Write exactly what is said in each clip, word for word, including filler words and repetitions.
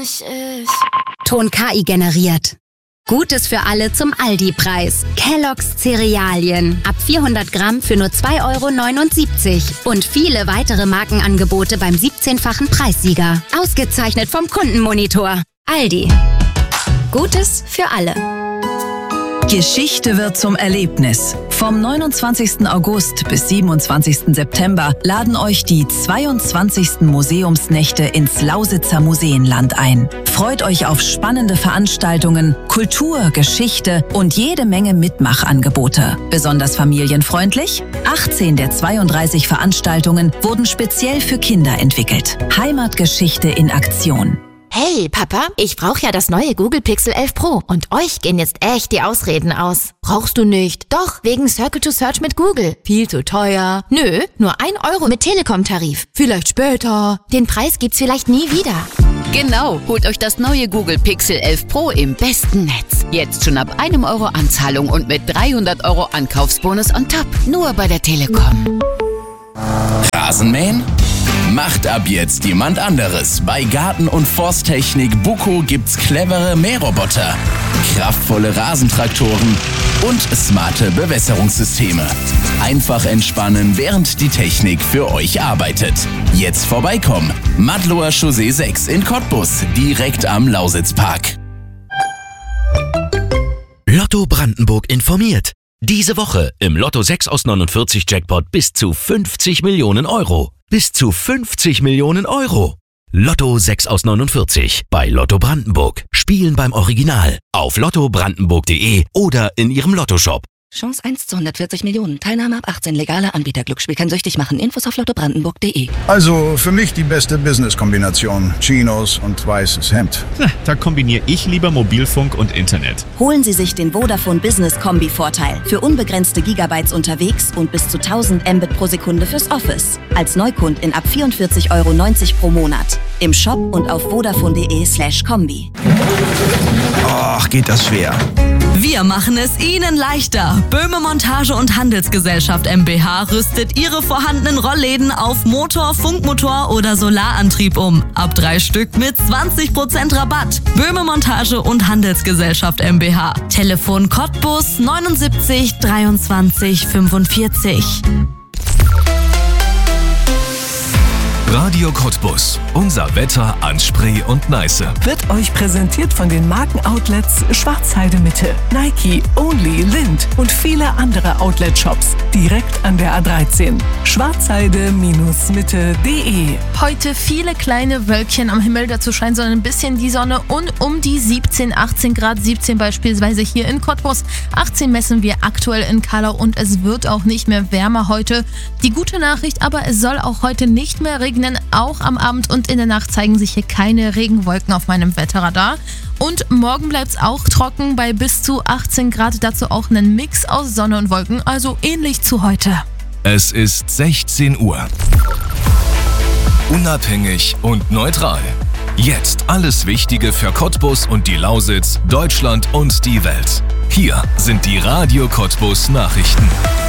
ich, ich... Ton K I generiert. Gutes für alle zum Aldi-Preis. Kellogg's Cerealien. Ab vierhundert Gramm für nur zwei Euro neunundsiebzig. Und viele weitere Markenangebote beim siebzehnfachen Preissieger. Ausgezeichnet vom Kundenmonitor. Aldi. Gutes für alle. Geschichte wird zum Erlebnis. Vom neunundzwanzigsten August bis siebenundzwanzigsten September laden euch die zweiundzwanzigsten Museumsnächte ins Lausitzer Museenland ein. Freut euch auf spannende Veranstaltungen, Kultur, Geschichte und jede Menge Mitmachangebote. Besonders familienfreundlich? achtzehn der zweiunddreißig Veranstaltungen wurden speziell für Kinder entwickelt. Heimatgeschichte in Aktion. Hey, Papa, ich brauche ja das neue Google Pixel elf Pro und euch gehen jetzt echt die Ausreden aus. Brauchst du nicht? Doch, wegen Circle to Search mit Google. Viel zu teuer. Nö, nur ein Euro mit Telekom-Tarif. Vielleicht später. Den Preis gibt's vielleicht nie wieder. Genau, holt euch das neue Google Pixel elf Pro im besten Netz. Jetzt schon ab einem Euro Anzahlung und mit dreihundert Euro Ankaufsbonus on top. Nur bei der Telekom. Rasenmähen? Macht ab jetzt jemand anderes. Bei Garten- und Forsttechnik Buco gibt's clevere Mähroboter, kraftvolle Rasentraktoren und smarte Bewässerungssysteme. Einfach entspannen, während die Technik für euch arbeitet. Jetzt vorbeikommen. Madloer Chaussee sechs in Cottbus, direkt am Lausitzpark. Lotto Brandenburg informiert. Diese Woche im Lotto sechs aus neunundvierzig Jackpot bis zu fünfzig Millionen Euro. Bis zu fünfzig Millionen Euro. Lotto sechs aus neunundvierzig bei Lotto Brandenburg. Spielen beim Original auf lotto brandenburg punkt de oder in ihrem Lottoshop. Chance eins zu hundertvierzig Millionen. Teilnahme ab achtzehn. Legaler Anbieter. Glücksspiel kann süchtig machen. Infos auf lotto brandenburg punkt de. Also für mich die beste Business-Kombination. Chinos und weißes Hemd. Na, da kombiniere ich lieber Mobilfunk und Internet. Holen Sie sich den Vodafone Business Kombi-Vorteil. Für unbegrenzte Gigabytes unterwegs und bis zu tausend Mbit pro Sekunde fürs Office. Als Neukundin ab vierundvierzig Euro neunzig pro Monat. Im Shop und auf vodafone punkt de slash kombi. Ach, geht das schwer. Wir machen es Ihnen leichter. Böhme Montage und Handelsgesellschaft GmbH rüstet Ihre vorhandenen Rollläden auf Motor, Funkmotor oder Solarantrieb um. Ab drei Stück mit zwanzig Prozent Rabatt. Böhme Montage und Handelsgesellschaft GmbH. Telefon Cottbus neunundsiebzig dreiundzwanzig fünfundvierzig. Radio Cottbus. Unser Wetter an Spree und Neiße. Wird euch präsentiert von den Markenoutlets Schwarzheide Mitte, Nike, Only, Lind und viele andere Outlet-Shops. Direkt an der A dreizehn. schwarzheide Mitte punkt de. Heute viele kleine Wölkchen am Himmel, dazu scheint so ein bisschen die Sonne und um die siebzehn, achtzehn Grad, siebzehn beispielsweise hier in Cottbus. achtzehn messen wir aktuell in Kallau und es wird auch nicht mehr wärmer heute. Die gute Nachricht aber, es soll auch heute nicht mehr regnen. Auch am Abend und in der Nacht zeigen sich hier keine Regenwolken auf meinem Wetterradar. Und morgen bleibt es auch trocken bei bis zu achtzehn Grad. Dazu auch einen Mix aus Sonne und Wolken, also ähnlich zu heute. Es ist sechzehn Uhr. Unabhängig und neutral. Jetzt alles Wichtige für Cottbus und die Lausitz, Deutschland und die Welt. Hier sind die Radio Cottbus Nachrichten.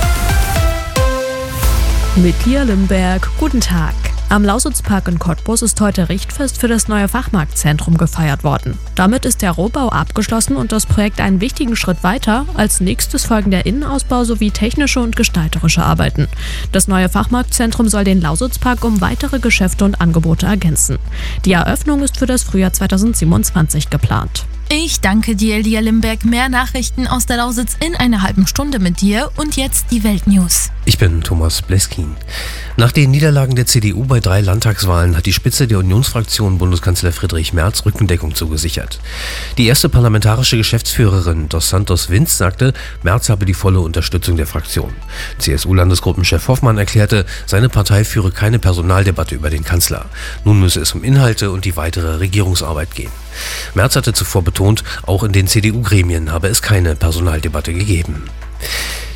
Mit Lia Limberg, guten Tag. Am Lausitzpark in Cottbus ist heute Richtfest für das neue Fachmarktzentrum gefeiert worden. Damit ist der Rohbau abgeschlossen und das Projekt einen wichtigen Schritt weiter. Als nächstes folgen der Innenausbau sowie technische und gestalterische Arbeiten. Das neue Fachmarktzentrum soll den Lausitzpark um weitere Geschäfte und Angebote ergänzen. Die Eröffnung ist für das Frühjahr zweitausendsiebenundzwanzig geplant. Ich danke dir, Lia Limberg. Mehr Nachrichten aus der Lausitz in einer halben Stunde mit dir. Und jetzt die Weltnews. Ich bin Thomas Bleskin. Nach den Niederlagen der C D U bei drei Landtagswahlen hat die Spitze der Unionsfraktion Bundeskanzler Friedrich Merz Rückendeckung zugesichert. Die erste parlamentarische Geschäftsführerin Dos Santos Vinz sagte, Merz habe die volle Unterstützung der Fraktion. C S U-Landesgruppenchef Hoffmann erklärte, seine Partei führe keine Personaldebatte über den Kanzler. Nun müsse es um Inhalte und die weitere Regierungsarbeit gehen. Merz hatte zuvor betont, auch in den C D U-Gremien habe es keine Personaldebatte gegeben.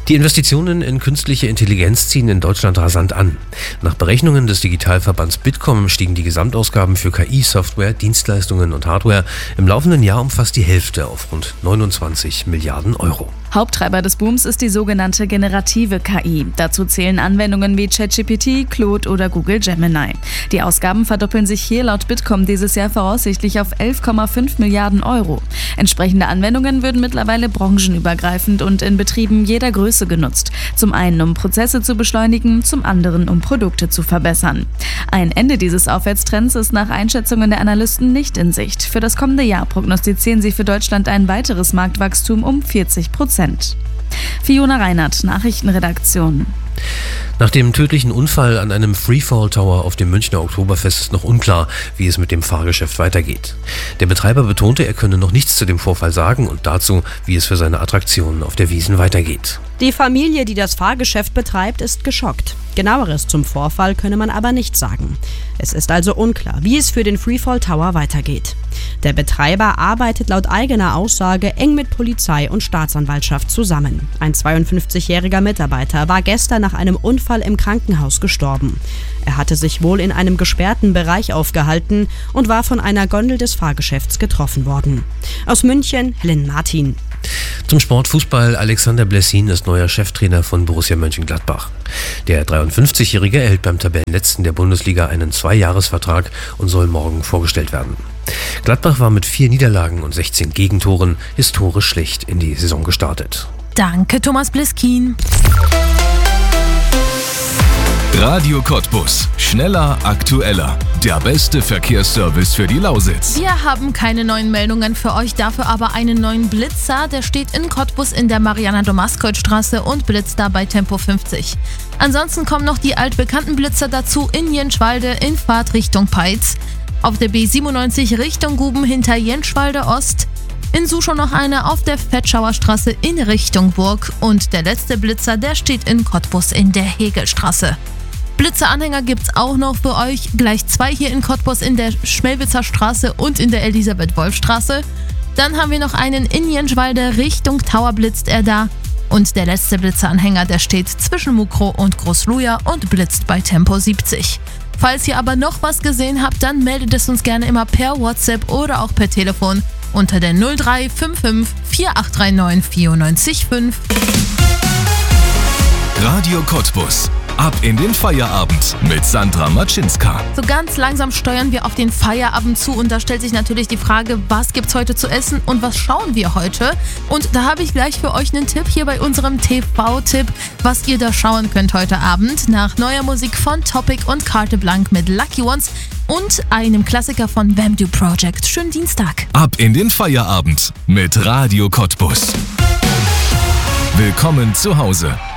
Die Investitionen in künstliche Intelligenz ziehen in Deutschland rasant an. Nach Berechnungen des Digitalverbands Bitkom stiegen die Gesamtausgaben für K I-Software, Dienstleistungen und Hardware im laufenden Jahr um fast die Hälfte auf rund neunundzwanzig Milliarden Euro. Haupttreiber des Booms ist die sogenannte generative K I. Dazu zählen Anwendungen wie ChatGPT, Claude oder Google Gemini. Die Ausgaben verdoppeln sich hier laut Bitkom dieses Jahr voraussichtlich auf elf Komma fünf Milliarden Euro. Entsprechende Anwendungen würden mittlerweile branchenübergreifend und in Betrieben jeder Größe genutzt. Zum einen, um Prozesse zu beschleunigen, zum anderen, um Produkte zu verbessern. Ein Ende dieses Aufwärtstrends ist nach Einschätzungen der Analysten nicht in Sicht. Für das kommende Jahr prognostizieren sie für Deutschland ein weiteres Marktwachstum um vierzig Prozent. Fiona Reinhardt, Nachrichtenredaktion. Nach dem tödlichen Unfall an einem Freefall Tower auf dem Münchner Oktoberfest ist noch unklar, wie es mit dem Fahrgeschäft weitergeht. Der Betreiber betonte, er könne noch nichts zu dem Vorfall sagen und dazu, wie es für seine Attraktionen auf der Wiesn weitergeht. Die Familie, die das Fahrgeschäft betreibt, ist geschockt. Genaueres zum Vorfall könne man aber nicht sagen. Es ist also unklar, wie es für den Freefall Tower weitergeht. Der Betreiber arbeitet laut eigener Aussage eng mit Polizei und Staatsanwaltschaft zusammen. Ein zweiundfünfzigjähriger Mitarbeiter war gestern nach einem Unfall im Krankenhaus gestorben. Er hatte sich wohl in einem gesperrten Bereich aufgehalten und war von einer Gondel des Fahrgeschäfts getroffen worden. Aus München, Helen Martin. Zum Sport Fußball. Alexander Blessin ist neuer Cheftrainer von Borussia Mönchengladbach. Der dreiundfünfzigjährige erhält beim Tabellenletzten der Bundesliga einen Zweijahresvertrag und soll morgen vorgestellt werden. Gladbach war mit vier Niederlagen und sechzehn Gegentoren historisch schlecht in die Saison gestartet. Danke, Thomas Bliskin. Radio Cottbus. Schneller, aktueller. Der beste Verkehrsservice für die Lausitz. Wir haben keine neuen Meldungen für euch, dafür aber einen neuen Blitzer. Der steht in Cottbus in der Mariana-Domaskeuth-Straße und blitzt da bei Tempo fünfzig. Ansonsten kommen noch die altbekannten Blitzer dazu in Jenschwalde in Fahrt Richtung Peitz. Auf der B siebenundneunzig Richtung Guben hinter Jenschwalde Ost. In Suchow noch eine auf der Fetschauer Straße in Richtung Burg. Und der letzte Blitzer, der steht in Cottbus in der Hegelstraße. Blitzeranhänger gibt's auch noch für euch. Gleich zwei hier in Cottbus in der Schmelwitzer Straße und in der Elisabeth-Wolf-Straße. Dann haben wir noch einen in Jenschwalde Richtung Tower blitzt er da. Und der letzte Blitzeranhänger, der steht zwischen Mukro und Großluja und blitzt bei Tempo siebzig. Falls ihr aber noch was gesehen habt, dann meldet es uns gerne immer per WhatsApp oder auch per Telefon unter der null drei fünf fünf vier acht drei neun vier neun fünf. Radio Cottbus. Ab in den Feierabend mit Sandra Matschinska. So ganz langsam steuern wir auf den Feierabend zu und da stellt sich natürlich die Frage, was gibt's heute zu essen und was schauen wir heute? Und da habe ich gleich für euch einen Tipp hier bei unserem T V-Tipp, was ihr da schauen könnt heute Abend. Nach neuer Musik von Topic und Carte Blanc mit Lucky Ones und einem Klassiker von Vamdu Project. Schönen Dienstag. Ab in den Feierabend mit Radio Cottbus. Willkommen zu Hause.